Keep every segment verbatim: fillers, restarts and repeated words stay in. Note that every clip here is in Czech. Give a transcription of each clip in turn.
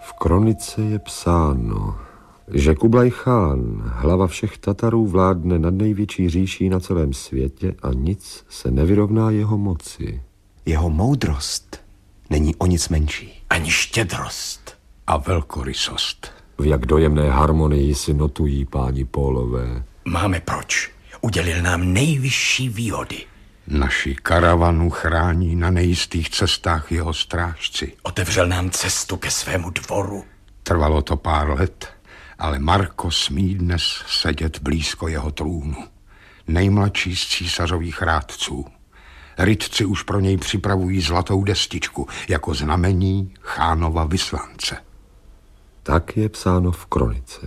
V kronice je psáno, že Kublaj Chán, hlava všech Tatarů, vládne nad největší říší na celém světě a nic se nevyrovná jeho moci. Jeho moudrost není o nic menší. Ani štědrost a velkorysost. V jak dojemné harmonii si notují páni Pólové. Máme proč. Udělil nám nejvyšší výhody. Naši karavanu chrání na nejistých cestách jeho strážci. Otevřel nám cestu ke svému dvoru. Trvalo to pár let, ale Marko smí dnes sedět blízko jeho trůnu. Nejmladší z císařových rádců. Rytci už pro něj připravují zlatou destičku jako znamení Chánova vyslance. Tak je psáno v kronice.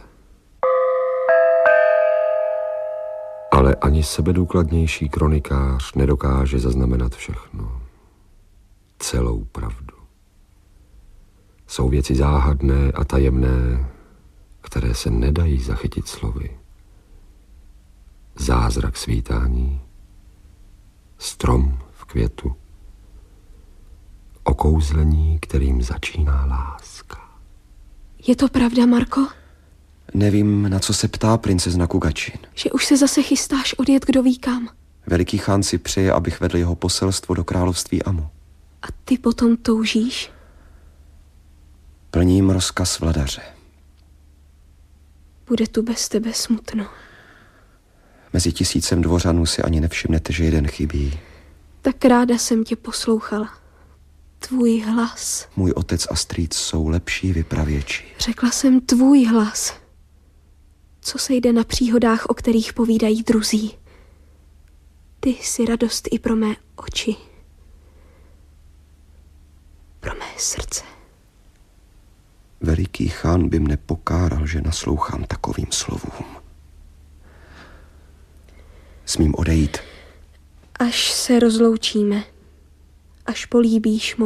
Ale ani sebedůkladnější kronikář nedokáže zaznamenat všechno. Celou pravdu. Jsou věci záhadné a tajemné, které se nedají zachytit slovy. Zázrak svítání, strom v květu, okouzlení, kterým začíná láska. Je to pravda, Marko? Nevím, na co se ptá princezna Kugačin. Že už se zase chystáš odjet kdo ví kam. Veliký chán si přeje, abych vedl jeho poselstvo do království Amu. A ty potom toužíš? Plním rozkaz vladaře. Bude tu bez tebe smutno. Mezi tisícem dvořanů si ani nevšimnete, že jeden chybí. Tak ráda jsem tě poslouchala. Tvůj hlas. Můj otec a strýc jsou lepší vypravěči. Řekla jsem tvůj hlas. Co se jde na příhodách, o kterých povídají druzí. Ty jsi radost i pro mé oči. Pro mé srdce. Veliký chán by mne pokáral, že naslouchám takovým slovům. Smím odejít. Až se rozloučíme. Až políbíš mou